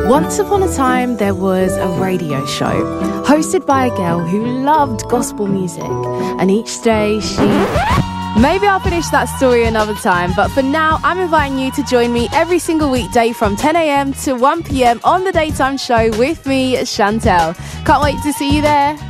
Once upon a time, there was a radio show hosted by a girl who loved gospel music, and each day she... Maybe I'll finish that story another time, but for now, I'm inviting you to join me every single weekday from 10 a.m. to 1 p.m. on The Daytime Show with me, Chantel. Can't wait to see you there.